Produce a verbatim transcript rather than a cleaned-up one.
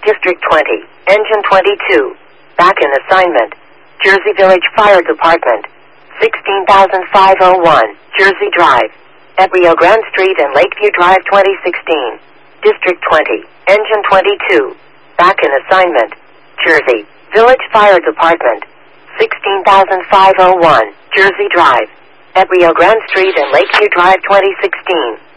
District twenty, Engine twenty-two. Back in assignment. Jersey Village Fire Department. sixteen thousand five oh one, Jersey Drive. At Rio Grande Street and Lakeview Drive twenty sixteen. District twenty, Engine twenty-two. Back in assignment. Jersey Village Fire Department. sixteen thousand five oh one, Jersey Drive. At Rio Grande Street and Lakeview Drive twenty sixteen.